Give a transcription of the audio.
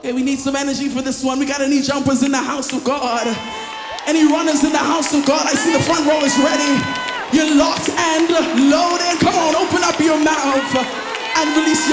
Okay, we need some energy for this one. We got any jumpers in the house of God? Any runners in the house of God? I see the front row is ready. You're locked and loaded. Come on, open up your mouth and release your